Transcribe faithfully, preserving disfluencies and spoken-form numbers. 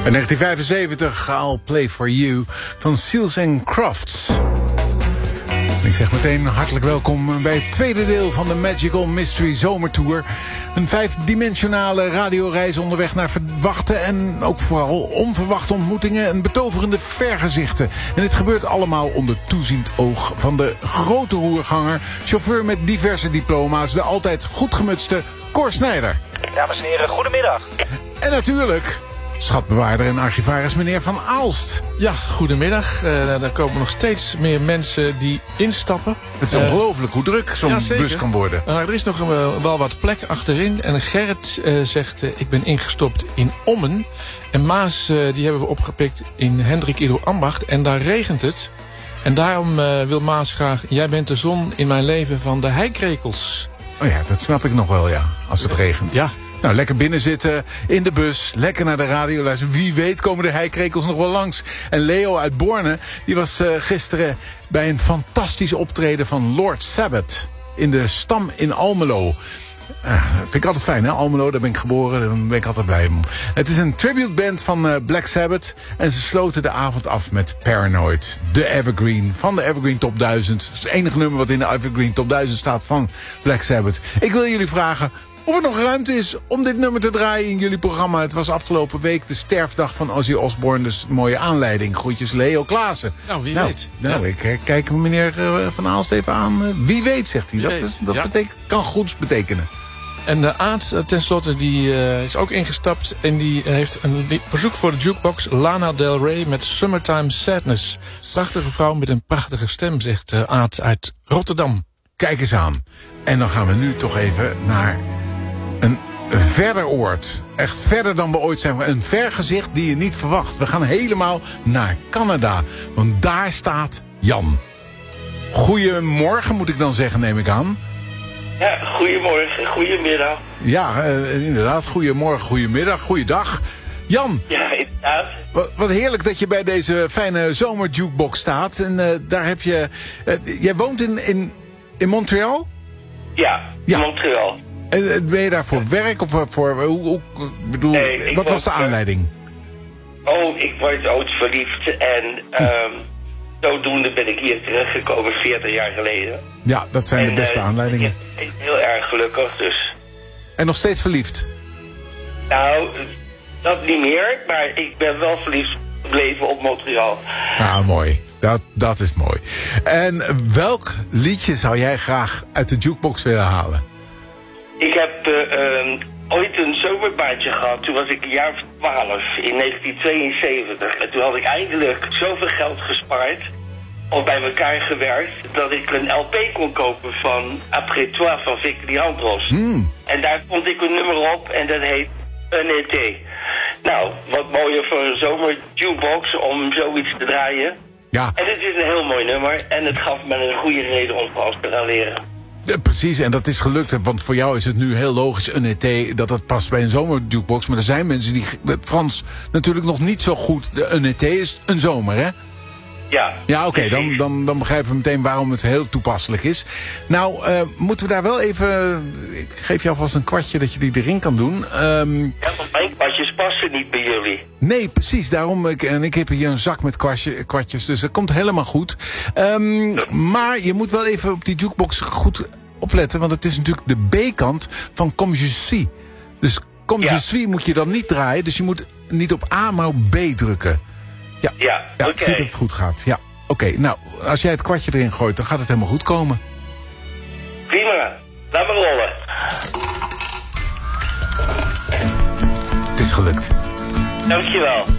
In negentien vijfenzeventig, I'll Play For You van Seals and Crofts. Ik zeg meteen hartelijk welkom bij het tweede deel van de Magical Mystery Zomertour. Een vijfdimensionale radioreis onderweg naar verwachte en ook vooral onverwachte ontmoetingen en betoverende vergezichten. En dit gebeurt allemaal onder toeziend oog van de grote roerganger, chauffeur met diverse diploma's, de altijd goed gemutste Cor Snijder. Dames en heren, goedemiddag. En natuurlijk schatbewaarder en archivaris meneer Van Aalst. Ja, goedemiddag. Uh, er komen nog steeds meer mensen die instappen. Het is uh, ongelooflijk hoe druk zo'n ja, bus kan worden. Uh, er is nog uh, wel wat plek achterin. En Gerrit uh, zegt, uh, ik ben ingestopt in Ommen. En Maas, uh, die hebben we opgepikt in Hendrik Ido Ambacht. En daar regent het. En daarom uh, wil Maas graag, jij bent de zon in mijn leven van de heikrekels. Oh ja, dat snap ik nog wel, ja. Als het regent. Ja. Nou, lekker binnen zitten, in de bus, lekker naar de radio luisteren. Wie weet komen de heikrekels nog wel langs. En Leo uit Borne, die was uh, gisteren bij een fantastisch optreden van Lord Sabbath in de Stam in Almelo. Uh, vind ik altijd fijn, hè? Almelo, daar ben ik geboren, daar ben ik altijd blij om. Het is een tributeband van uh, Black Sabbath. En ze sloten de avond af met Paranoid. De Evergreen van de Evergreen Top duizend. Dat is het enige nummer wat in de Evergreen Top duizend staat van Black Sabbath. Ik wil jullie vragen of er nog ruimte is om dit nummer te draaien in jullie programma. Het was afgelopen week de sterfdag van Ozzy Osbourne. Dus een mooie aanleiding. Groetjes Leo Klaassen. Nou, wie nou, weet. Nou, ja. ik uh, kijk meneer uh, Van Aalst even aan. Uh, wie weet, zegt hij. Wie dat weet. is, dat ja. betekent, kan goeds betekenen. En de Aad, uh, tenslotte, die uh, is ook ingestapt. En die uh, heeft een verzoek voor de jukebox. Lana Del Rey met Summertime Sadness. Prachtige vrouw met een prachtige stem, zegt uh, Aad uit Rotterdam. Kijk eens aan. En dan gaan we nu toch even naar een verder oord. Echt verder dan we ooit zijn. Een vergezicht die je niet verwacht. We gaan helemaal naar Canada. Want daar staat Jan. Goedemorgen moet ik dan zeggen, neem ik aan. Ja, goedemorgen, goedemiddag. Ja, uh, inderdaad. Goedemorgen, goedemiddag, goeiedag. Jan. Ja, inderdaad. Wat, wat heerlijk dat je bij deze fijne zomerjukebox staat. En uh, daar heb je... Uh, jij woont in, in, in Montreal? Ja, ja. Montreal. En ben je daar voor werk of voor... Hoe, hoe, bedoel, nee, wat was de aanleiding? Oh, ik word oud verliefd en um, zodoende ben ik hier terechtgekomen veertig jaar geleden. Ja, dat zijn en, de beste uh, aanleidingen. Ik ben heel erg gelukkig, dus... En nog steeds verliefd? Nou, dat niet meer, maar ik ben wel verliefd gebleven op Montreal. Nou, mooi. Dat, dat is mooi. En welk liedje zou jij graag uit de jukebox willen halen? Ik heb uh, um, ooit een zomerbaantje gehad. Toen was ik een jaar of twaalf, in negentien tweeënzeventig. En toen had ik eindelijk zoveel geld gespaard, of bij elkaar gewerkt, dat ik een L P kon kopen van Après Toi van Victor Leandros. Hmm. En daar vond ik een nummer op en dat heet Un été. Nou, wat mooier voor een zomerjukebox om zoiets te draaien. Ja. En het is een heel mooi nummer en het gaf me een goede reden om Frans te gaan leren. Ja, precies, en dat is gelukt. Want voor jou is het nu heel logisch, een E T, dat dat past bij een zomerjukebox. Maar er zijn mensen die het Frans natuurlijk nog niet zo goed. De een E T is een zomer, hè? Ja. Ja, oké, okay, dan, dan, dan begrijpen we meteen waarom het heel toepasselijk is. Nou, uh, moeten we daar wel even... Ik geef je alvast een kwartje dat je die erin kan doen. Um, ja, want mijn kwartjes passen niet bij jullie. Nee, precies. Daarom, ik, en ik heb hier een zak met kwartje, kwartjes, dus dat komt helemaal goed. Um, ja. Maar je moet wel even op die jukebox goed opletten, want het is natuurlijk de B-kant van Comme je suis. Dus Comme ja. je suis moet je dan niet draaien, dus je moet niet op A, maar op B drukken. Ja, ja, ja oké. zie dat het goed gaat. Ja, oké. Okay. Nou, als jij het kwartje erin gooit, dan gaat het helemaal goed komen. Prima. Laat maar rollen. Het is gelukt. Dankjewel.